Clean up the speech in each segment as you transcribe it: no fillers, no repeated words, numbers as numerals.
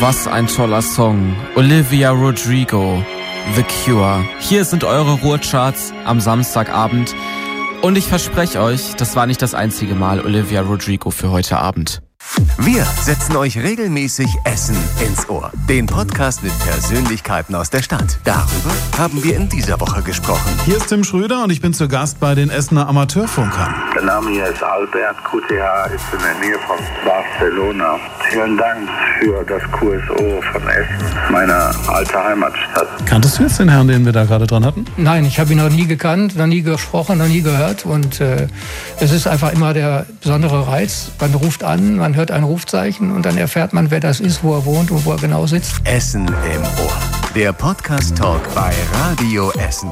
Was ein toller Song. Olivia Rodrigo, The Cure. Hier sind eure Ruhrcharts am Samstagabend. Und ich verspreche euch, das war nicht das einzige Mal Olivia Rodrigo für heute Abend. Wir setzen euch regelmäßig Essen ins Ohr. Den Podcast mit Persönlichkeiten aus der Stadt. Darüber haben wir in dieser Woche gesprochen. Hier ist Tim Schröder und ich bin zu Gast bei den Essener Amateurfunkern. Der Name hier ist Albert. QTH ist in der Nähe von Barcelona. Vielen Dank für das QSO von Essen, meine alte Heimatstadt. Kanntest du jetzt den Herrn, den wir da gerade dran hatten? Nein, ich habe ihn noch nie gekannt, noch nie gesprochen, noch nie gehört. Und es ist einfach immer der besondere Reiz. Man ruft an, man hört ein Rufzeichen und dann erfährt man, wer das ist, wo er wohnt und wo er genau sitzt. Essen im Ohr. Der Podcast-Talk bei Radio Essen.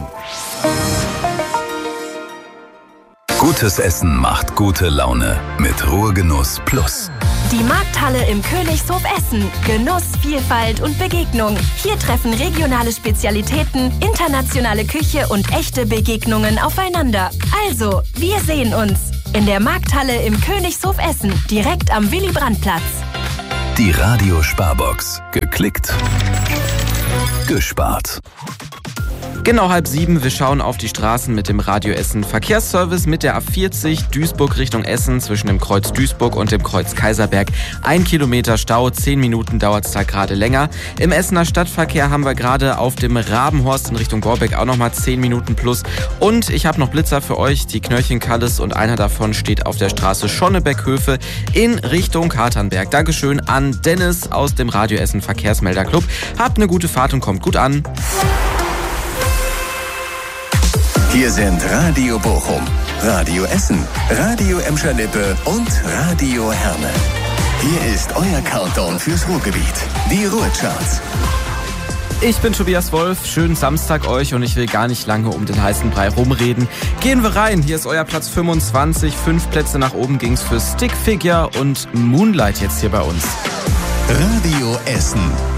Gutes Essen macht gute Laune mit Ruhrgenuss Plus. Die Markthalle im Königshof Essen. Genuss, Vielfalt und Begegnung. Hier treffen regionale Spezialitäten, internationale Küche und echte Begegnungen aufeinander. Also, wir sehen uns in der Markthalle im Königshof Essen, direkt am Willy-Brandt-Platz. Die Radio-Sparbox. Geklickt, gespart. Genau 6:30, wir schauen auf die Straßen mit dem Radio Essen Verkehrsservice mit der A40 Duisburg Richtung Essen zwischen dem Kreuz Duisburg und dem Kreuz Kaiserberg. 1 Kilometer Stau, 10 Minuten dauert es da gerade länger. Im Essener Stadtverkehr haben wir gerade auf dem Rabenhorst in Richtung Borbeck auch nochmal 10 Minuten plus. Und ich habe noch Blitzer für euch, die Knöllchen-Kalles, und einer davon steht auf der Straße Schonnebeck-Höfe in Richtung Katernberg. Dankeschön an Dennis aus dem Radio Essen Verkehrsmelderclub. Habt eine gute Fahrt und kommt gut an. Hier sind Radio Bochum, Radio Essen, Radio Emscher-Lippe und Radio Herne. Hier ist euer Countdown fürs Ruhrgebiet, die Ruhrcharts. Ich bin Tobias Wolf, schönen Samstag euch und ich will gar nicht lange um den heißen Brei rumreden. Gehen wir rein, hier ist euer Platz 25, 5 Plätze nach oben ging's für Stick Figure und Moonlight jetzt hier bei uns. Radio Essen,